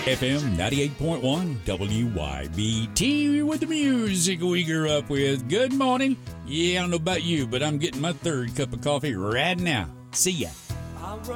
FM 98.1 WYBT with the music we grew up with. Good morning. Yeah, I don't know about you, but I'm getting my third cup of coffee right now. See ya.